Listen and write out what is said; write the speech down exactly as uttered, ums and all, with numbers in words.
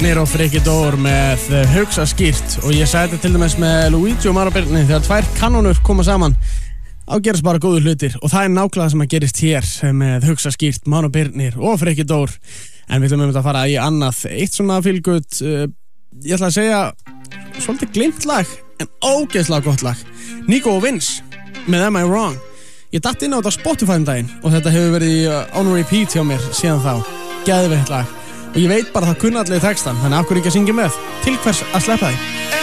Nero Frikidor með Hugsa skýrt og ég sagði þetta til dæmis með Luigi og Mauro Birni þegar tvær kanónur koma saman á gerast bara góðu hlutir og það er nákvæmlega sem að gerist hér með Hugsa skýrt, Mauro Birnir og Frikidor en við ætlum um þetta að fara í annað eitt svona fílgut uh, ég ætla að segja svolítið glimt lag en ógeðslega gott lag Nico og Vince með Am I Wrong ég datt inn á þetta Spotify um daginn og þetta hefur verið í, uh, on repeat hjá mér síðan þá geðveikt lag og ég veit bara að það kunna allir textan þannig af hverju ekki að syngja með til hvers að sleppa því